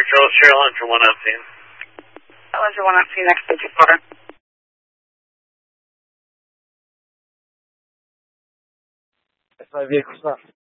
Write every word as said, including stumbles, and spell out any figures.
Charles Cheryl for one umpteen. Ellen for one umpteen, next to two quarter. That's my vehicle stuff.